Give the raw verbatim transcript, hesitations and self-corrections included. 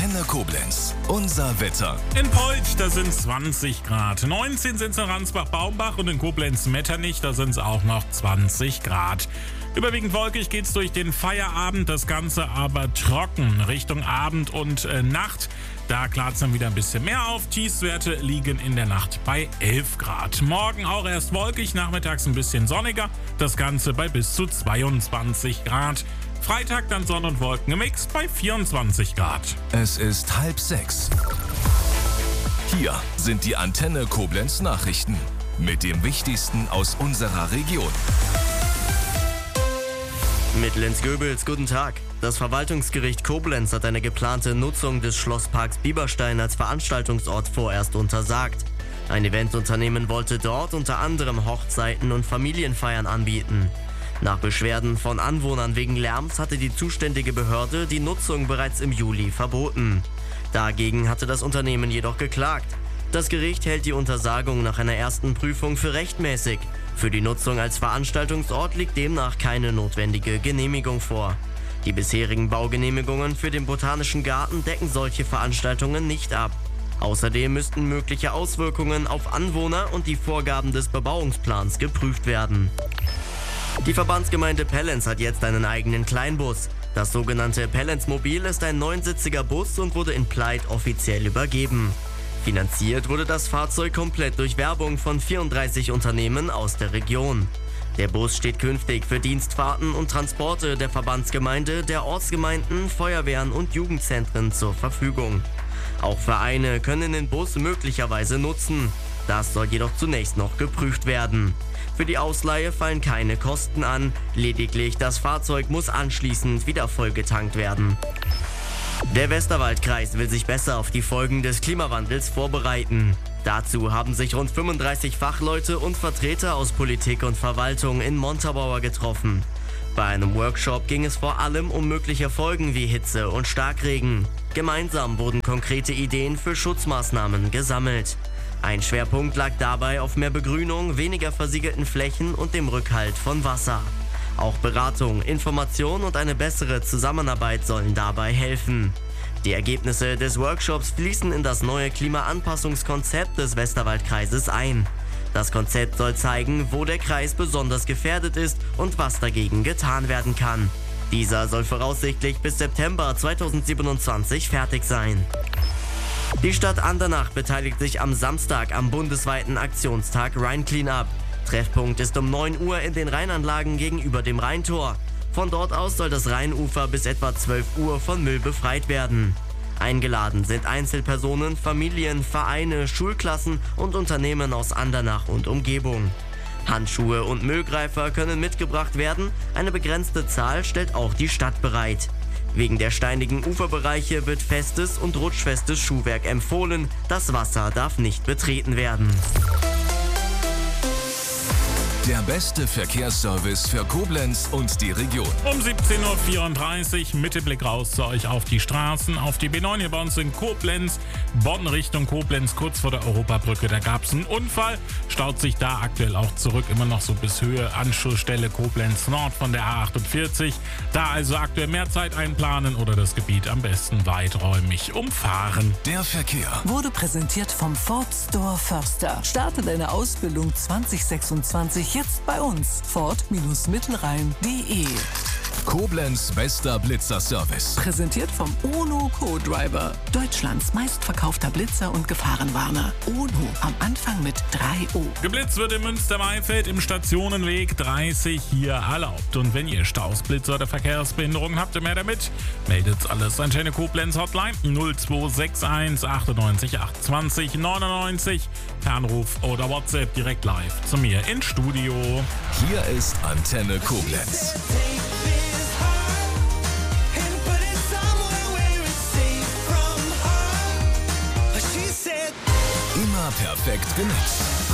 Antenne Koblenz. Unser Wetter. In Polt, da sind zwanzig Grad. neunzehn sind es in Ransbach-Baumbach und in Koblenz-Metternich, da sind es auch noch zwanzig Grad. Überwiegend wolkig geht's durch den Feierabend, das Ganze aber trocken. Richtung Abend und äh, Nacht, da klart's dann wieder ein bisschen mehr auf. Tiefstwerte liegen in der Nacht bei elf Grad. Morgen auch erst wolkig, nachmittags ein bisschen sonniger. Das Ganze bei bis zu zweiundzwanzig Grad. Freitag dann Sonne und Wolken gemixt bei vierundzwanzig Grad. Es ist halb sechs. Hier sind die Antenne Koblenz Nachrichten mit dem Wichtigsten aus unserer Region. Mittel-Ins-Göbels, guten Tag. Das Verwaltungsgericht Koblenz hat eine geplante Nutzung des Schlossparks Bieberstein als Veranstaltungsort vorerst untersagt. Ein Eventunternehmen wollte dort unter anderem Hochzeiten und Familienfeiern anbieten. Nach Beschwerden von Anwohnern wegen Lärms hatte die zuständige Behörde die Nutzung bereits im Juli verboten. Dagegen hatte das Unternehmen jedoch geklagt. Das Gericht hält die Untersagung nach einer ersten Prüfung für rechtmäßig. Für die Nutzung als Veranstaltungsort liegt demnach keine notwendige Genehmigung vor. Die bisherigen Baugenehmigungen für den Botanischen Garten decken solche Veranstaltungen nicht ab. Außerdem müssten mögliche Auswirkungen auf Anwohner und die Vorgaben des Bebauungsplans geprüft werden. Die Verbandsgemeinde Pellenz hat jetzt einen eigenen Kleinbus. Das sogenannte Pellenz-Mobil ist ein neunsitziger Bus und wurde in Pleit offiziell übergeben. Finanziert wurde das Fahrzeug komplett durch Werbung von vierunddreißig Unternehmen aus der Region. Der Bus steht künftig für Dienstfahrten und Transporte der Verbandsgemeinde, der Ortsgemeinden, Feuerwehren und Jugendzentren zur Verfügung. Auch Vereine können den Bus möglicherweise nutzen. Das soll jedoch zunächst noch geprüft werden. Für die Ausleihe fallen keine Kosten an, lediglich das Fahrzeug muss anschließend wieder vollgetankt werden. Der Westerwaldkreis will sich besser auf die Folgen des Klimawandels vorbereiten. Dazu haben sich rund fünfunddreißig Fachleute und Vertreter aus Politik und Verwaltung in Montabaur getroffen. Bei einem Workshop ging es vor allem um mögliche Folgen wie Hitze und Starkregen. Gemeinsam wurden konkrete Ideen für Schutzmaßnahmen gesammelt. Ein Schwerpunkt lag dabei auf mehr Begrünung, weniger versiegelten Flächen und dem Rückhalt von Wasser. Auch Beratung, Information und eine bessere Zusammenarbeit sollen dabei helfen. Die Ergebnisse des Workshops fließen in das neue Klimaanpassungskonzept des Westerwaldkreises ein. Das Konzept soll zeigen, wo der Kreis besonders gefährdet ist und was dagegen getan werden kann. Dieser soll voraussichtlich bis September zweitausendsiebenundzwanzig fertig sein. Die Stadt Andernach beteiligt sich am Samstag am bundesweiten Aktionstag Rhein Cleanup. Treffpunkt ist um neun Uhr in den Rheinanlagen gegenüber dem Rheintor. Von dort aus soll das Rheinufer bis etwa zwölf Uhr von Müll befreit werden. Eingeladen sind Einzelpersonen, Familien, Vereine, Schulklassen und Unternehmen aus Andernach und Umgebung. Handschuhe und Müllgreifer können mitgebracht werden, eine begrenzte Zahl stellt auch die Stadt bereit. Wegen der steinigen Uferbereiche wird festes und rutschfestes Schuhwerk empfohlen, das Wasser darf nicht betreten werden. Der beste Verkehrsservice für Koblenz und die Region. Um siebzehn Uhr vierunddreißig mit dem Blick raus zu euch auf die Straßen, auf die B neun hier bei uns in Koblenz, Bonn Richtung Koblenz, kurz vor der Europabrücke. Da gab es einen Unfall, staut sich da aktuell auch zurück, immer noch so bis Höhe Anschlussstelle Koblenz Nord von der A achtundvierzig. Da also aktuell mehr Zeit einplanen oder das Gebiet am besten weiträumig umfahren. Der Verkehr wurde präsentiert vom Ford Store Förster. Starte deine Ausbildung zwanzig sechsundzwanzig jetzt bei uns. Ford-Mittelrhein punkt de. Koblenz bester Blitzerservice. Präsentiert vom Ono Co-Driver. Deutschlands meistverkaufter Blitzer und Gefahrenwarner. Ono am Anfang mit drei O. Geblitzt wird im Münster-Maifeld im Stationenweg dreißig hier erlaubt. Und wenn ihr Staus, Blitzer oder Verkehrsbehinderungen habt, mehr damit, meldet alles. Antenne Koblenz Hotline null zwei sechs eins achtundneunzig achtundzwanzig neunundneunzig. Per Anruf oder WhatsApp direkt live zu mir ins Studio. Hier ist Antenne Koblenz. Immer perfekt genutzt.